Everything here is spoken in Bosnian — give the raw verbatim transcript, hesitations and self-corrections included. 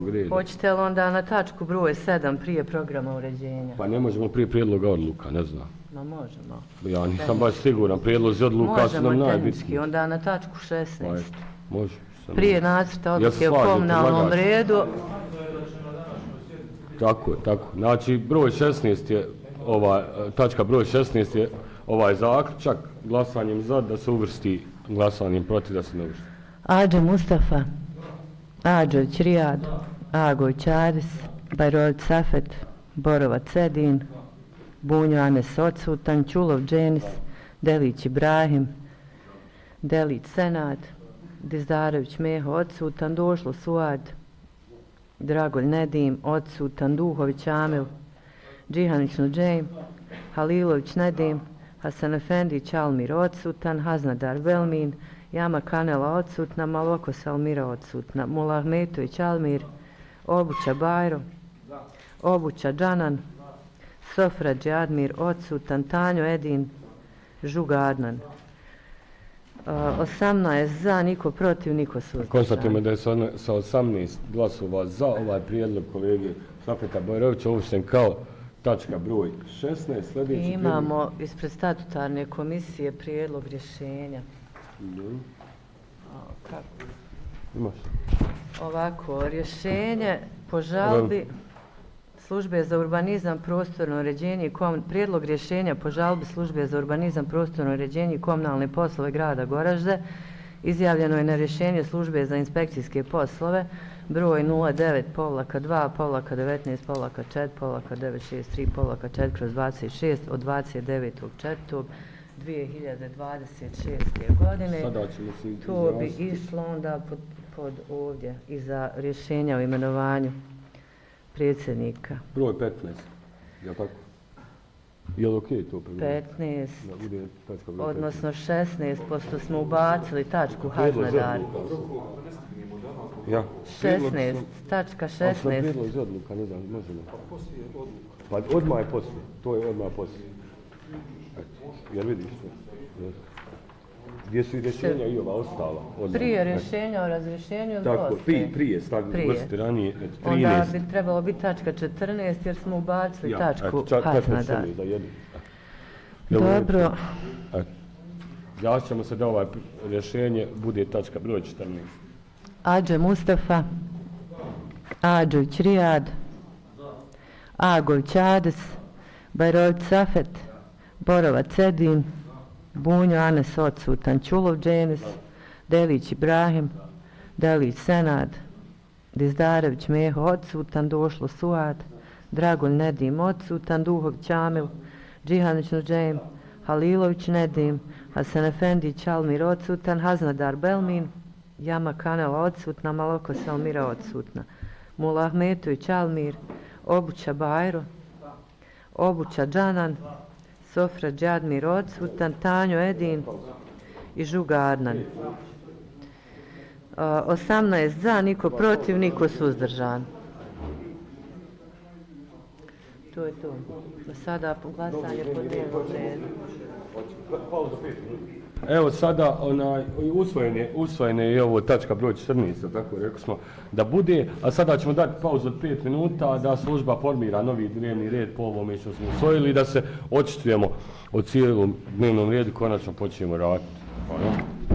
Hoćete li onda na tačku broj sedam prije programa uređenja? Pa ne možemo prije prijedloga odluka, ne znam. No možemo. Ja nisam baš siguran, prijedlozi odluka su nam Možemo najbitniji. tehnički, onda na tačku šesnaest. Može. Prije nacrta odluke o komunalnom redu. Tako je, tako. Znači, broj šesnaest je, ovaj, tačka broj šesnaest je ovaj zaključak, glasanjem za da se uvrsti, glasanjem protiv da se ne uvrsti. Adže Mustafa, Adžović Rijad, Agović Aris, Bajrović Safet, Borovac Edin, Bunjo Anes odsutan, Čulov Dženis, Delić Ibrahim, Delić Senad, Dizdarević Meho odsutan, Došlo Suad, Dragolj Nedim odsutan, Duhović Amil, Džihanić Nuđejm, Halilović Nedim, Hasan Efendić Almir odsutan, Haznadar Velmin, Jama Kanela odsutna, Maloko Salmira odsutna, Mula Ahmetović Almir, Obuća Bajro, Obuća Džanan, Sofra Džadmir odsutan, Tanjo Edin, Žuga Adnan. osamnaest za, niko protiv, niko suzdržan. Konstatujemo da je sa osamnaest glasova za ovaj prijedlog kolege Safeta Bajrovića uvršten kao tačka broj šesnaest. Sljedeći imamo prijedlog ispred statutarne komisije prijedlog rješenja. Mm. Kako? Imaš? Ovako, rješenje po žalbi Službe za urbanizam, prostorno uređenje i kom... prijedlog rješenja po žalbi Službe za urbanizam, prostorno uređenje i komunalne poslove grada Goražde izjavljeno je na rješenje Službe za inspekcijske poslove broj nula devet dva devetnaest četiri devet šest tri četiri kroz dvadeset šest od dvadeset devetog četvrtog dvije hiljade dvadeset šeste. godine. To bi išlo onda pod, pod ovdje i za rješenja o imenovanju predsjednika. Broj petnaest, je tako? Je li okej to? petnaest, odnosno šesnaest, pošto smo ubacili tačku Haznadar. Ja. šesnaest, tačka šesnaest. Ali sam prijedlog iz odluka, ne znam, možemo. Pa odmah je poslije, to je odmah poslije. Eto, jel vidiš to? Gdje su i rješenja i ova ostala? Odmah. Prije rješenja o razrješenju ili tako, poslije? Prije, prije stavili vrsti ranije, Onda trinaest. bi trebalo biti tačka četrnaest jer smo ubacili ja, tačku Haznadar. Dobro. Zjašit ćemo se da ovaj rješenje bude tačka broj četrnaest. Adže Mustafa, Adžović Rijad, Agović Ades, Bajrović Safet, Borovac Edin, Bunjo Anes odsutan, Čulov Dženis, Delić Ibrahim, Delić Senad, Dizdarević Meho odsutan, Došlo Suad, Dragolj Nedim odsutan, Duhović Amil, Džihanić Nuđejm, Halilović Nedim, Hasan Efendić Almir odsutan, Haznadar Belmin, Jama Kanela odsutna, Maloko Salmira odsutna, Mula Ahmetović Almir, Obuća Bajro, Obuća Džanan, Sofra Džadmir odsutan, Tanjo Edin i Žuga Adnan. osamnaest za, niko protiv, niko suzdržan. To je to. Sada glasanje po dnevnom redu. Evo sada onaj, usvojene, usvojene je ovo tačka broj četrnaest, tako rekli smo da bude, a sada ćemo dati pauzu od pet minuta da služba formira novi dnevni red po ovome što smo usvojili, da se očitujemo o cijelom dnevnom redu, konačno počnemo raditi. Hvala.